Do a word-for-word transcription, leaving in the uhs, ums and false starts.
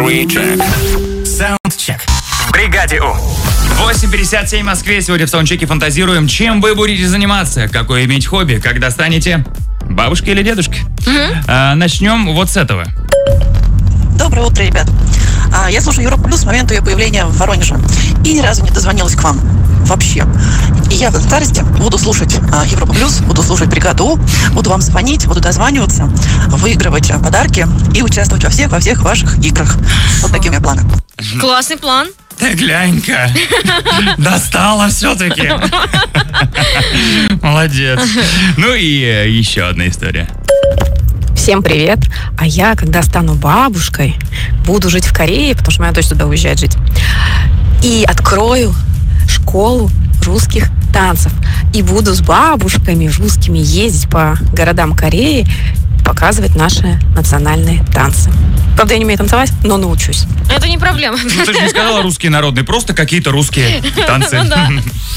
Three check. Саундчек. В бригаде У. восемь пятьдесят семь в Москве. Сегодня в саундчеке фантазируем, чем вы будете заниматься, какое иметь хобби, когда станете бабушкой или дедушкой. Mm-hmm. А, начнем вот с этого. Доброе утро, ребят. А, я слушаю Европу Плюс с момента ее появления в Воронеже. И ни разу не дозвонилась к вам. Вообще. И я в старости буду слушать а, Европу Плюс, буду слушать бригаду У, буду вам звонить, буду дозваниваться, выигрывать а, подарки и участвовать во всех, во всех ваших играх. Вот такие у меня планы. Классный план. Ты глянь-ка, достала все-таки. Молодец. Ну и э, еще одна история. Всем привет. А я, когда стану бабушкой, буду жить в Корее, потому что моя дочь туда уезжает жить. И открою школу русских танцев. И буду с бабушками русскими ездить по городам Кореи, показывать наши национальные танцы. Правда, я не умею танцевать, но научусь. Это не проблема. Ну, ты же не сказала русские народные, просто какие-то русские танцы. Ну да.